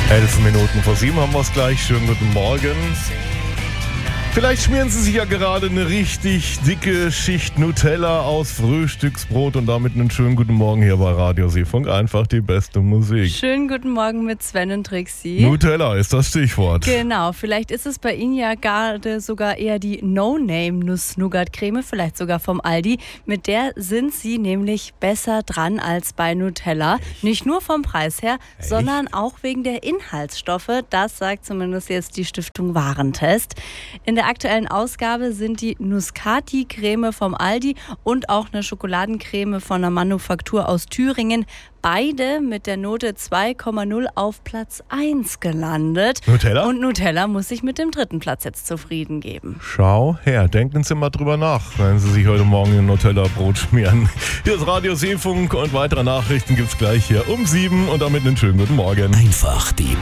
11 Minuten vor 7 haben wir es gleich. Schönen guten Morgen. Vielleicht schmieren Sie sich ja gerade eine richtig dicke Schicht Nutella aus Frühstücksbrot und damit einen schönen guten Morgen hier bei Radio Seefunk. Einfach die beste Musik. Schönen guten Morgen mit Sven und Trixie. Nutella ist das Stichwort. Genau, vielleicht ist es bei Ihnen ja gerade sogar eher die No-Name-Nuss-Nougat-Creme, vielleicht sogar vom Aldi. Mit der sind Sie nämlich besser dran als bei Nutella. Nicht nur vom Preis her, sondern auch wegen der Inhaltsstoffe. Das sagt zumindest jetzt die Stiftung Warentest. In der aktuellen Ausgabe sind die Muscati-Creme vom Aldi und auch eine Schokoladencreme von einer Manufaktur aus Thüringen. Beide mit der Note 2,0 auf Platz 1 gelandet. Nutella? Und Nutella muss sich mit dem 3. Platz jetzt zufrieden geben. Schau her, denken Sie mal drüber nach, wenn Sie sich heute Morgen ein Nutella-Brot schmieren. Hier ist Radio Seefunk und weitere Nachrichten gibt's gleich hier um 7 und damit einen schönen guten Morgen. Einfach die